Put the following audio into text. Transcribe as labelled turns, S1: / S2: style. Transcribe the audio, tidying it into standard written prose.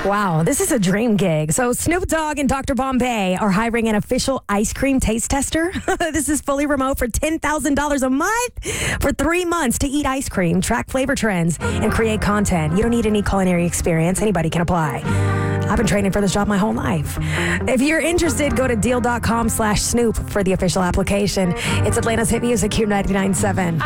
S1: Wow, this is a dream gig. So Snoop Dogg and Dr. Bombay are hiring an official ice cream taste tester. This is fully remote for $10,000 a month for 3 months to eat ice cream, track flavor trends, and create content. You don't need any culinary experience. Anybody can apply. I've been training for this job my whole life. If you're interested, go to deal.com/Snoop for the official application. It's Atlanta's hit music here, 99.7.